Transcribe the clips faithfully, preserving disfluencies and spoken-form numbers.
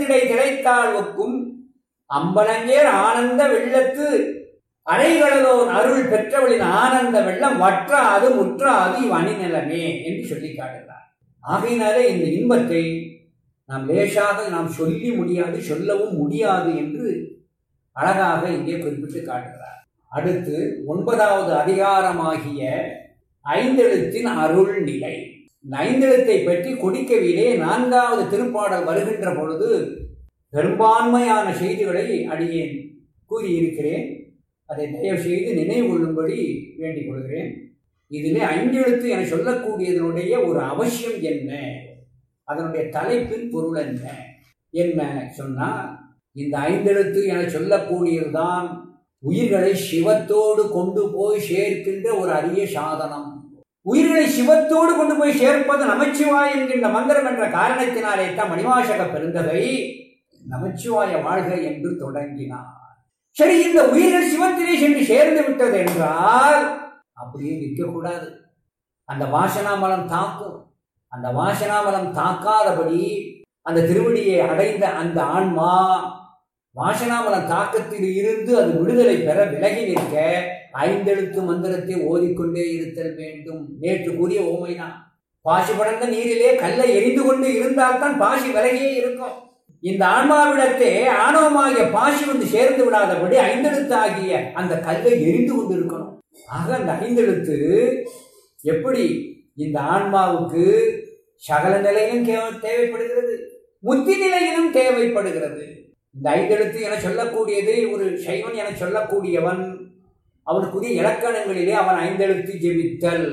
திடை திளைத்தாள் ஒக்கும் அம்பலஞ்சேர் ஆனந்த வெள்ளத்து அரைகளோர் அருள் பெற்றவளின் ஆனந்த வெள்ளம் வற்றாது முற்றாது இவ் அணிநிலமே என்று சொல்லி காட்டுகிறார். ஆகையினாலே இந்த இன்பத்தை நாம் லேசாக நாம் சொல்லி முடியாது, சொல்லவும் முடியாது என்று அழகாக இங்கே குறிப்பிட்டு காட்டுகிறார். அடுத்து ஒன்பதாவது அதிகாரமாகிய ஐந்தெழுத்தின் அருள் நிலை. இந்த ஐந்தெழுத்தை பற்றி கொடிக்கவியிலே நான்காவது திருப்பாடல் வருகின்ற பொழுது பெரும்பான்மையான செய்திகளை அடியேன் கூறியிருக்கிறேன். அதை தயவு செய்து நினைவு கொள்ளும்படி வேண்டிக் கொள்கிறேன். இதிலே ஐந்தெழுத்து என சொல்லக்கூடியதனுடைய ஒரு அவசியம் என்ன, அதனுடைய தலைப்பின் பொருள் என்ன என்ன சொன்னால், இந்த ஐந்தெழுத்து என சொல்லக்கூடியதுதான் உயிர்களை சிவத்தோடு கொண்டு போய் சேர்க்கின்ற ஒரு அரிய சாதனம். உயிர்களை சிவத்தோடு கொண்டு போய் சேர்ப்பது நமச்சிவாய் என்கின்ற மந்திரம் என்ற காரணத்தினாலே தான் மணிவாசக பெருந்தகை நமச்சிவாய வாழ்க என்று தொடங்கினார். சரி, இந்த உயிர்கள் சிவத்திலே சென்று சேர்ந்து விட்டது என்றால் அப்படியே நிற்கக்கூடாது. அந்த வாசனாமலம் தாக்கும். அந்த வாசனாமலம் தாக்காதபடி அந்த திருவடியை அடைந்த அந்த ஆன்மா வாசனாமலம் தாக்கத்தில் இருந்து அது விடுதலை பெற விலகி நிற்க ஐந்தெழுத்து மந்திரத்தை ஓதிக்கொண்டே இருத்தல் வேண்டும். நேற்று கூறிய ஓமைதான். பாசி படர்ந்த நீரிலே கல்லை எரிந்து கொண்டு இருந்தால்தான் பாசி விலகியே இருக்கும். இந்த ஆன்மாவிடத்தே ஆணவமாகிய பாசி வந்து சேர்ந்து விடாதபடி ஐந்தெழுத்து ஆகிய அந்த கல்லை எரிந்து கொண்டு இருக்கணும். ஆக அந்த ஐந்தெழுத்து எப்படி இந்த ஆன்மாவுக்கு சகல நிலையிலும் தேவைப்படுகிறது, முத்தி நிலையிலும் தேவைப்படுகிறது. இந்த ஐந்தெழுத்து என சொல்லக்கூடியது ஒரு சைவன் என சொல்லக்கூடியவன் அவனுக்குரிய இலக்கணங்களிலே அவன் ஐந்தெழுத்து ஜெபித்தல்.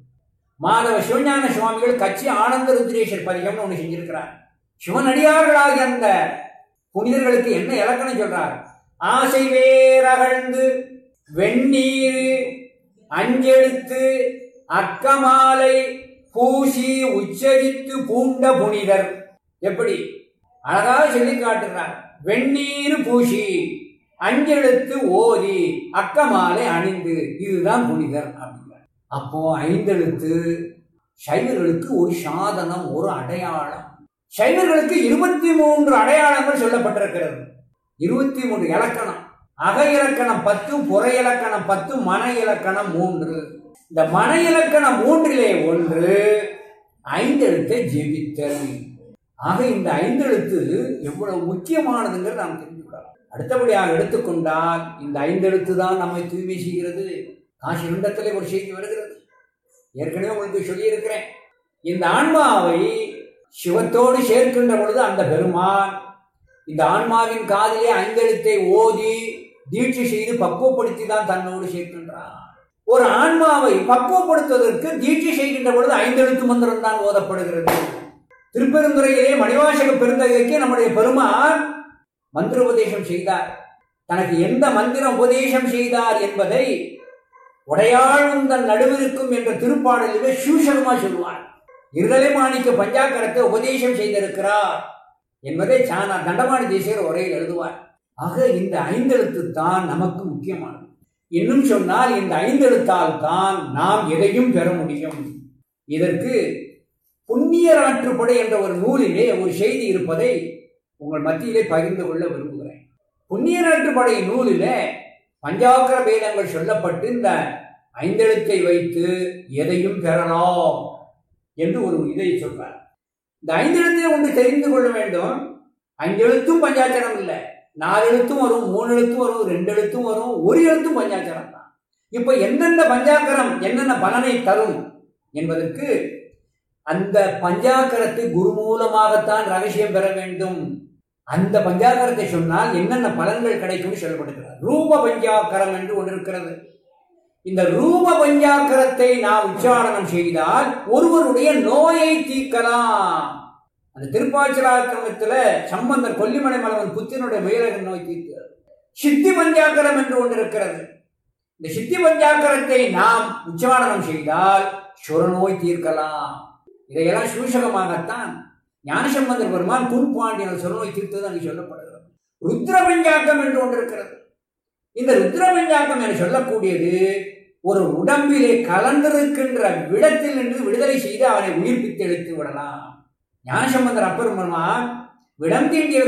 மாதவ சிவஞான சுவாமிகள் கட்சி ஆனந்த ருத்ரேஸ்வர் பதிகம்னு ஒன்று செஞ்சிருக்கிறார். சிவனடியார்களாகிய அந்த புனிதர்களுக்கு என்ன இலக்கணம் சொல்றார்? ஆசை வேரகழ்ந்து வெந்நீர் அஞ்செழுத்து அக்கமாலை பூசி உச்சரித்து பூண்ட புனிதர். எப்படி அழகாக சொல்லி காட்டுறார். வெந்நீர் பூசி அஞ்செழுத்து ஓதி அக்கமாலை அணிந்து, இதுதான் புனிதர் அப்படிங்கிறார். அப்போ ஐந்தெழுத்து சைவர்களுக்கு ஒரு சாதனம், ஒரு அடையாளம். சைவர்களுக்கு இருபத்தி மூன்று அடையாளங்கள் சொல்லப்பட்டிருக்கிறது. இருபத்தி மூன்று இலக்கணம். அக இலக்கணம் பத்து, புற இலக்கணம் பத்து, மன இலக்கணம் மூன்று. இந்த மன இலக்கணம் மூன்றிலே ஒன்று ஐந்தெழுத்தை ஜெபித்தல். ஆக இந்த ஐந்தெழுத்து எவ்வளவு முக்கியமானதுங்கிறது நாம் தெரிந்து கொள்ளலாம். அடுத்தபடியாக எடுத்துக்கொண்டால் இந்த ஐந்தெழுத்து தான் நம்மை தூய்மை செய்கிறது. காசி விண்டத்திலே ஒரு செய்தி வருகிறது, ஏற்கனவே உங்களுக்கு சொல்லியிருக்கிறேன். இந்த ஆன்மாவை சிவத்தோடு சேர்க்கின்ற பொழுது அந்த பெருமான் இந்த ஆன்மாவின் காதிலே ஐந்தெழுத்தை ஓதி தீட்சை செய்து பக்குவப்படுத்தி தான் தன்னோடு சேர்க்கின்றார். ஒரு ஆன்மாவை பக்குவப்படுத்துவதற்கு தீட்சை செய்கின்ற பொழுது ஐந்தெழுத்து மந்திரம் தான் ஓதப்படுகிறது. திருப்பெருந்துறையிலே மணிவாசக பெருந்தகைக்கு நம்முடைய பெருமான் மந்திர உபதேசம் செய்தார். தனக்கு எந்த மந்திரம் உபதேசம் செய்தார் என்பதை உடையாழ்ந்தன் நடுவிருக்கும் என்ற திருப்பாடலிலே சூசகமா சொல்வார். இருதலை மாணிக்க பஞ்சாக்கரத்தை உபதேசம் செய்திருக்கிறார் என்பதை சானா தண்டமாணி தேசிகர் உரையில் எழுதுவார். ஆக இந்த ஐந்தெழுத்து தான் நமக்கு முக்கியமானது. இன்னும் சொன்னால் இந்த ஐந்தெழுத்தால் தான் நாம் எதையும் பெற முடியும். இதற்கு புண்ணியர் ஆற்றுப்படை என்ற ஒரு நூலிலே ஒரு செய்தி இருப்பதை உங்கள் மத்தியிலே பகிர்ந்து கொள்ள விரும்புகிறேன். புண்ணியர் ஆற்றுப்படை நூலிலே பஞ்சாக்கர வேதங்கள் சொல்லப்பட்டு இந்த ஐந்தெழுத்தை வைத்து எதையும் பெறலாம் என்று ஒரு இதை சொல்றார். இந்த ஐந்தெழுத்தையும் ஒன்று தெரிந்து கொள்ள வேண்டும். ஐந்தெழுத்தும் பஞ்சாட்சரம் இல்லை, நாலு எழுத்தும் வரும், மூணு எழுத்தும் வரும், ரெண்டு எழுத்தும் வரும், ஒரு எழுத்தும் பஞ்சாட்சரம் தான். இப்ப எந்தெந்த பஞ்சாக்கரம் என்னென்ன பலனை தரும் என்பதற்கு அந்த பஞ்சாக்கரத்தை குரு மூலமாகத்தான் ரகசியம் பெற வேண்டும். அந்த பஞ்சாக்கரத்தை சொன்னால் என்னென்ன பலன்கள் கிடைக்கும் சொல்லப்படுகிறது. ரூப பஞ்சாக்கரம் என்று ஒன்று இருக்கிறது. இந்த ரூப பஞ்சாக்கரத்தை நாம் உச்சாரணம் செய்தால் ஒருவருடைய நோயை தீர்க்கலாம். அந்த திருப்பாச்சலாக்கிரமத்துல சம்பந்தர் கொல்லிமலை மலவன் புத்தினுடைய மயிலக நோய் தீர்க்கிறது. சித்தி பஞ்சாக்கரம் என்று ஒன்று இருக்கிறது. இந்த சித்தி பஞ்சாக்கரத்தை நாம் உச்சாரணம் செய்தால் சுரநோய் தீர்க்கலாம். இதையெல்லாம் சூசகமாகத்தான் ஞானசம்பந்தர் பெருமான் குன்பாண்டியன் சுரநோய் தீர்த்தது அங்கு சொல்லப்படுகிறது. ருத்ர பஞ்சாக்கம் என்று ஒன்று இருக்கிறது. இந்த ருத்ர பஞ்சாக்கம் என சொல்லக்கூடியது ஒரு உடம்பிலே கலந்திருக்கின்ற விடத்தில் நின்று விடுதலை செய்து அவனை உயிர்ப்பித்து எடுத்து விடலாம். ஞானசம்பந்தர் அப்பெருமான் விடம் தீண்டிய